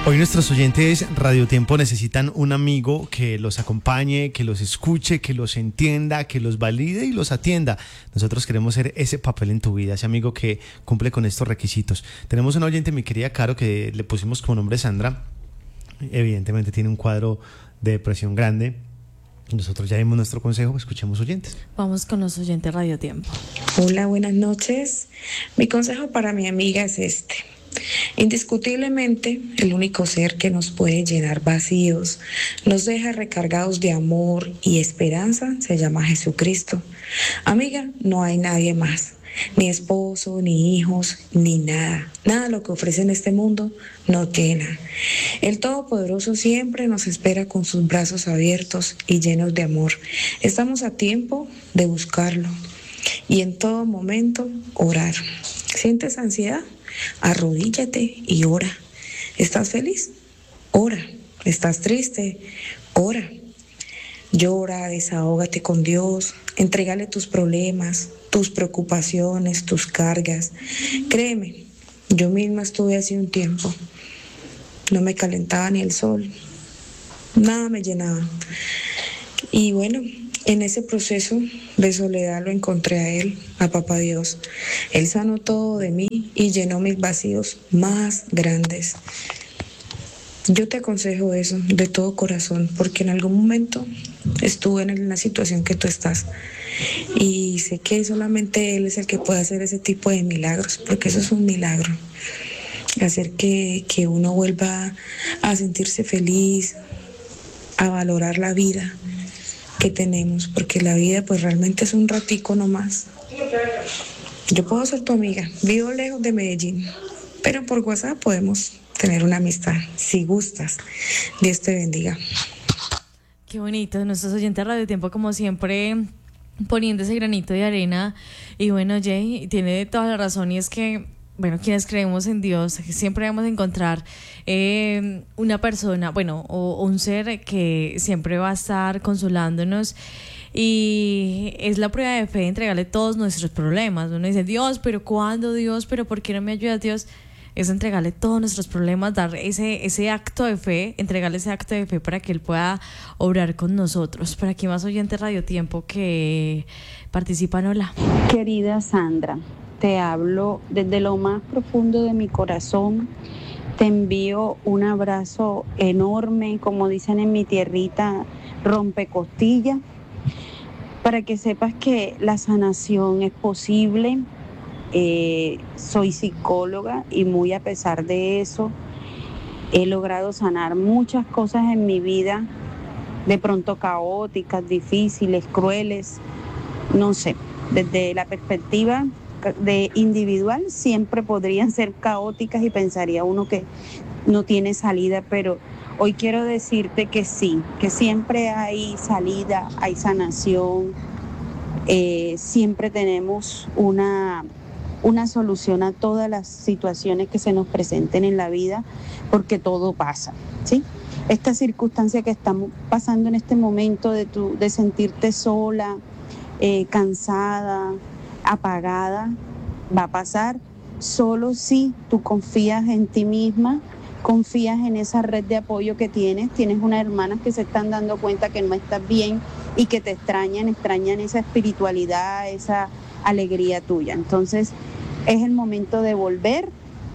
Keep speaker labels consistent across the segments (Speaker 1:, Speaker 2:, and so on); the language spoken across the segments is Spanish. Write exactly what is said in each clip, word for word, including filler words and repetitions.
Speaker 1: Hoy nuestros oyentes Radio Tiempo necesitan un amigo que los acompañe, que los escuche, que los entienda, que los valide y los atienda. Nosotros queremos ser ese papel en tu vida, ese amigo que cumple con estos requisitos. Tenemos una oyente, mi querida Caro, que le pusimos como nombre Sandra. Evidentemente tiene un cuadro de depresión grande. Nosotros ya dimos nuestro consejo, escuchemos oyentes.
Speaker 2: Vamos con los oyentes Radio Tiempo.
Speaker 3: Hola, buenas noches. Mi consejo para mi amiga es este. Indiscutiblemente, el único ser que nos puede llenar vacíos, nos deja recargados de amor y esperanza, se llama Jesucristo. Amiga, no hay nadie más, ni esposo, ni hijos, ni nada. Nada de lo que ofrece en este mundo nos llena. El Todopoderoso siempre nos espera con sus brazos abiertos y llenos de amor. Estamos a tiempo de buscarlo y en todo momento orar. ¿Sientes ansiedad? Arrodíllate y ora. ¿Estás feliz? Ora. ¿Estás triste? Ora. Llora, desahógate con Dios, entrégale tus problemas, tus preocupaciones, tus cargas. Créeme, yo misma estuve hace un tiempo. No me calentaba ni el sol, nada me llenaba. Y bueno, en ese proceso de soledad lo encontré a Él, a Papá Dios. Él sanó todo de mí y llenó mis vacíos más grandes. Yo te aconsejo eso de todo corazón, porque en algún momento estuve en la situación que tú estás. Y sé que solamente Él es el que puede hacer ese tipo de milagros, porque eso es un milagro. Hacer que, que uno vuelva a sentirse feliz, a valorar la vida que tenemos, porque la vida pues realmente es un ratico nomás. Yo puedo ser tu amiga, vivo lejos de Medellín, pero por WhatsApp podemos tener una amistad, si gustas. Dios te bendiga.
Speaker 2: Qué bonito, nuestros oyentes de Radio Tiempo como siempre poniendo ese granito de arena. Y bueno, Jay tiene toda la razón, y es que bueno, quienes creemos en Dios siempre vamos a encontrar eh, una persona, bueno, o, o un ser que siempre va a estar consolándonos, y es la prueba de fe entregarle todos nuestros problemas. Uno dice, Dios, pero ¿cuándo? Dios, pero ¿por qué no me ayudas? Dios, es entregarle todos nuestros problemas, dar ese, ese acto de fe, entregarle ese acto de fe para que Él pueda obrar con nosotros. Por aquí más oyentes Radio Tiempo que participan. Hola.
Speaker 4: Querida Sandra, te hablo desde lo más profundo de mi corazón. Te envío un abrazo enorme, como dicen en mi tierrita, rompecostilla, para que sepas que la sanación es posible. Eh, soy psicóloga y muy a pesar de eso, he logrado sanar muchas cosas en mi vida, de pronto caóticas, difíciles, crueles, no sé, desde la perspectiva de individual siempre podrían ser caóticas y pensaría uno que no tiene salida, pero hoy quiero decirte que sí, que siempre hay salida, hay sanación, eh, siempre tenemos una, una solución a todas las situaciones que se nos presenten en la vida, porque todo pasa, ¿sí? Esta circunstancia que estamos pasando en este momento de, tu, de sentirte sola, eh, cansada, apagada, va a pasar solo si tú confías en ti misma, confías en esa red de apoyo que tienes, tienes unas hermanas que se están dando cuenta que no estás bien y que te extrañan, extrañan esa espiritualidad, esa alegría tuya. Entonces es el momento de volver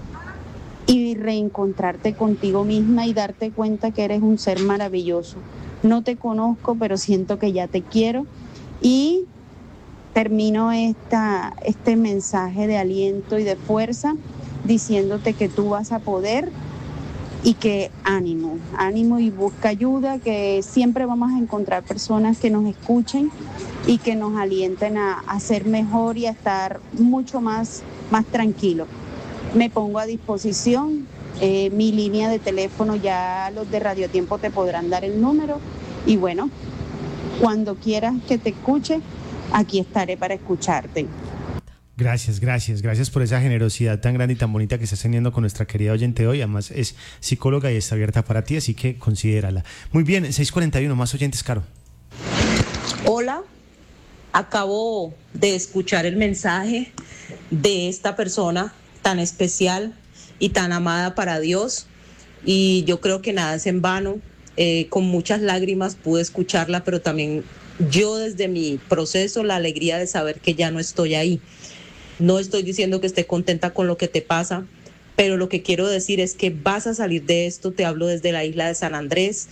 Speaker 4: y reencontrarte contigo misma y darte cuenta que eres un ser maravilloso. No te conozco, pero siento que ya te quiero, y termino esta, este mensaje de aliento y de fuerza diciéndote que tú vas a poder, y que ánimo, ánimo y busca ayuda, que siempre vamos a encontrar personas que nos escuchen y que nos alienten a, a ser mejor y a estar mucho más, más tranquilos. Me pongo a disposición, eh, mi línea de teléfono, ya los de Radio Tiempo te podrán dar el número, y bueno, cuando quieras que te escuche, aquí estaré para escucharte.
Speaker 1: Gracias, gracias, gracias por esa generosidad tan grande y tan bonita que estás teniendo con nuestra querida oyente hoy. Además es psicóloga y está abierta para ti, así que considérala. Muy bien, seis cuarenta y uno, más oyentes, Caro.
Speaker 5: Hola, acabo de escuchar el mensaje de esta persona tan especial y tan amada para Dios. y yo creo que nada es en vano. Eh, con muchas lágrimas pude escucharla, pero también yo desde mi proceso la alegría de saber que ya no estoy ahí. No estoy diciendo que esté contenta con lo que te pasa, pero lo que quiero decir es que vas a salir de esto. Te hablo desde la isla de San Andrés.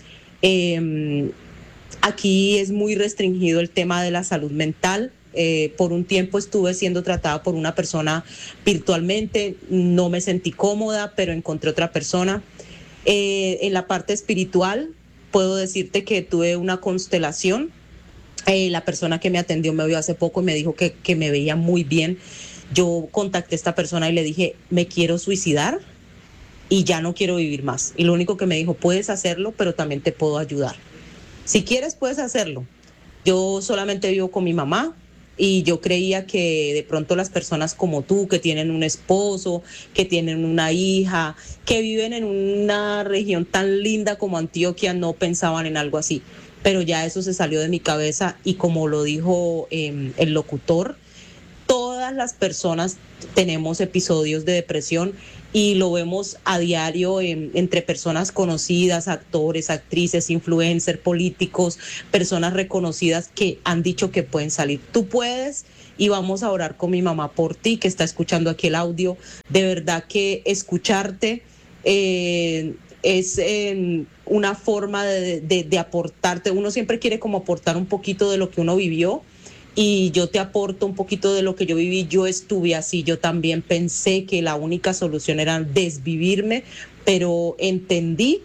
Speaker 5: Eh, aquí es muy restringido el tema de la salud mental. Eh, por un tiempo estuve siendo tratada por una persona virtualmente, no me sentí cómoda, pero encontré otra persona. Eh, en la parte espiritual, puedo decirte que tuve una constelación. Eh, la persona que me atendió me vio hace poco y me dijo que, que me veía muy bien. Yo contacté a esta persona y le dije, me quiero suicidar y ya no quiero vivir más. Y lo único que me dijo, puedes hacerlo, pero también te puedo ayudar. Si quieres, puedes hacerlo. Yo solamente vivo con mi mamá y yo creía que de pronto las personas como tú, que tienen un esposo, que tienen una hija, que viven en una región tan linda como Antioquia, no pensaban en algo así. Pero ya eso se salió de mi cabeza y como lo dijo eh, el locutor, todas las personas tenemos episodios de depresión y lo vemos a diario en, entre personas conocidas, actores, actrices, influencers, políticos, personas reconocidas que han dicho que pueden salir. Tú puedes, y vamos a orar con mi mamá por ti, que está escuchando aquí el audio. De verdad que escucharte eh, es eh, una forma de, de, de aportarte. Uno siempre quiere como aportar un poquito de lo que uno vivió. Y yo te aporto un poquito de lo que yo viví. Yo estuve así, yo también pensé que la única solución era desvivirme, pero entendí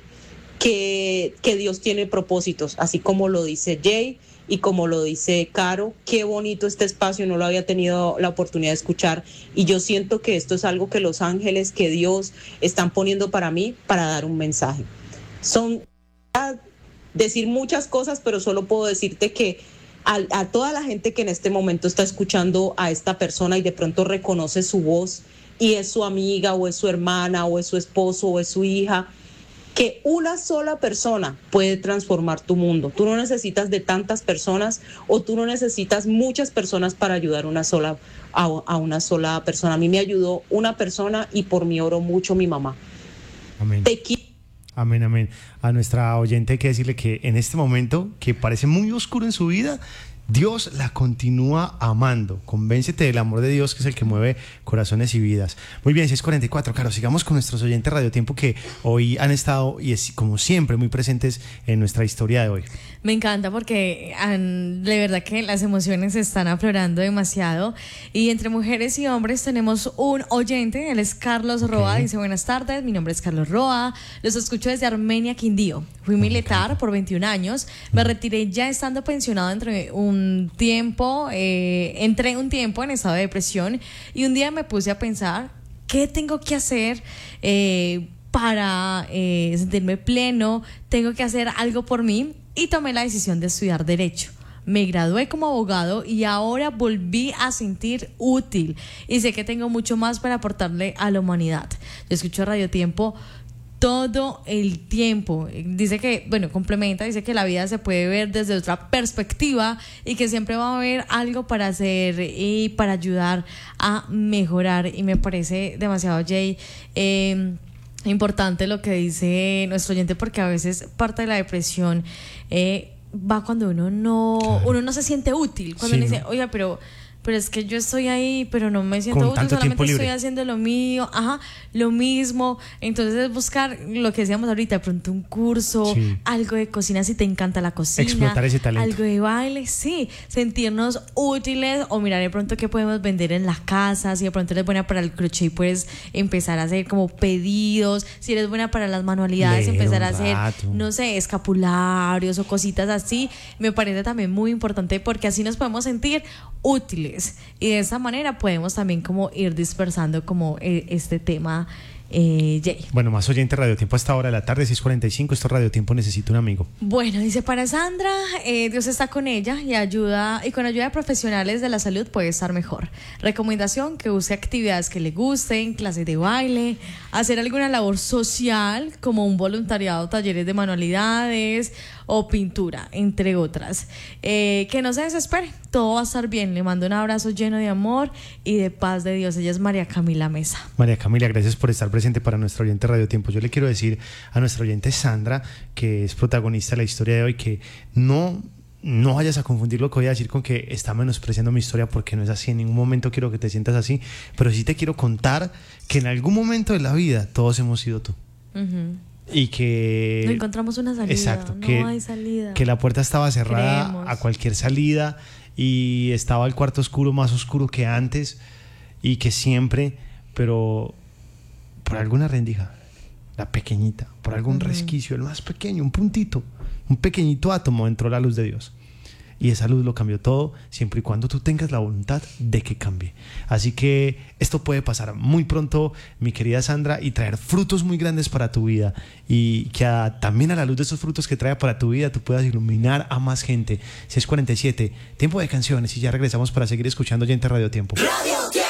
Speaker 5: que, que Dios tiene propósitos, así como lo dice Jay y como lo dice Caro. Qué bonito este espacio, no lo había tenido la oportunidad de escuchar y yo siento que esto es algo que los ángeles, que Dios están poniendo para mí, para dar un mensaje. Son a decir muchas cosas, pero solo puedo decirte que A, a toda la gente que en este momento está escuchando a esta persona y de pronto reconoce su voz y es su amiga o es su hermana o es su esposo o es su hija, que una sola persona puede transformar tu mundo. Tú no necesitas de tantas personas o tú no necesitas muchas personas para ayudar una sola, a, a una sola persona. A mí me ayudó una persona y por mí oró mucho mi mamá.
Speaker 1: Amén.
Speaker 5: Te quiero.
Speaker 1: Amén, amén. A nuestra oyente hay que decirle que en este momento, que parece muy oscuro en su vida, Dios la continúa amando. Convéncete del amor de Dios, que es el que mueve corazones y vidas. Muy bien, seis cuarenta y cuatro. Claro, sigamos con nuestros oyentes Radio Tiempo que hoy han estado, y es como siempre, muy presentes en nuestra historia de hoy.
Speaker 2: Me encanta porque han, de verdad que las emociones están aflorando demasiado. Y entre mujeres y hombres tenemos un oyente, él es Carlos Roa, okay. Dice, buenas tardes, mi nombre es Carlos Roa, los escucho desde Armenia, Quindío. Fui militar por veintiún años, me retiré ya estando pensionado entre un tiempo, eh, entré un tiempo en estado de depresión y un día me puse a pensar, ¿qué tengo que hacer eh, para eh, sentirme pleno? Tengo que hacer algo por mí y tomé la decisión de estudiar Derecho. Me gradué como abogado y ahora volví a sentir útil y sé que tengo mucho más para aportarle a la humanidad. Yo escucho Radio Tiempo todo el tiempo. Dice que, bueno, complementa, dice que la vida se puede ver desde otra perspectiva y que siempre va a haber algo para hacer y para ayudar a mejorar. Y me parece demasiado, Jay, eh, importante lo que dice nuestro oyente, porque a veces parte de la depresión eh, va cuando uno no, claro. uno no se siente útil, cuando sí, uno dice, ¿no? Oiga, pero pero es que yo estoy ahí, pero no me siento útil, solamente estoy haciendo lo mío, ajá, lo mismo. Entonces es buscar lo que decíamos ahorita, de pronto un curso, sí. algo de cocina si te encanta la cocina,
Speaker 1: explotar ese talento,
Speaker 2: algo de baile, sí, sentirnos útiles, o mirar de pronto qué podemos vender en la casa. Si de pronto eres buena para el crochet, puedes empezar a hacer como pedidos. Si eres buena para las manualidades, leer empezar a hacer, rato. no sé, escapularios o cositas así. Me parece también muy importante porque así nos podemos sentir útiles. Y de esa manera podemos también como ir dispersando como eh, este tema, eh, Jay.
Speaker 1: Bueno, más oyente Radio Tiempo a esta hora de la tarde, seis cuarenta y cinco. Esto es Radio Tiempo, necesito un amigo.
Speaker 2: Bueno, dice para Sandra, eh, Dios está con ella y ayuda, y con ayuda de profesionales de la salud puede estar mejor. Recomendación, que use actividades que le gusten, clases de baile, hacer alguna labor social como un voluntariado, talleres de manualidades o pintura, entre otras. Eh, que no se desespere, todo va a estar bien. Le mando un abrazo lleno de amor y de paz de Dios. Ella es María Camila Mesa.
Speaker 1: María Camila, gracias por estar presente presente para nuestro oyente Radio Tiempo. Yo le quiero decir a nuestra oyente Sandra, que es protagonista de la historia de hoy, que no... No vayas a confundir lo que voy a decir con que está menospreciando mi historia, porque no es así. En ningún momento quiero que te sientas así, pero sí te quiero contar que en algún momento de la vida todos hemos sido tú.
Speaker 2: Uh-huh.
Speaker 1: Y que...
Speaker 2: No encontramos una salida.
Speaker 1: Exacto,
Speaker 2: no
Speaker 1: que,
Speaker 2: hay salida.
Speaker 1: Que la puerta estaba cerrada
Speaker 2: Creemos.
Speaker 1: a cualquier salida y estaba el cuarto oscuro más oscuro que antes, y que siempre, pero por alguna rendija, la pequeñita, por algún uh-huh. resquicio, el más pequeño, un puntito, un pequeñito átomo, entró la luz de Dios. Y esa luz lo cambió todo, siempre y cuando tú tengas la voluntad de que cambie. Así que esto puede pasar muy pronto, mi querida Sandra, y traer frutos muy grandes para tu vida. Y que a, también a la luz de esos frutos que trae para tu vida, tú puedas iluminar a más gente. seis cuarenta y siete, tiempo de canciones, y ya regresamos para seguir escuchando Oyente Radio Tiempo. Radio Tiempo.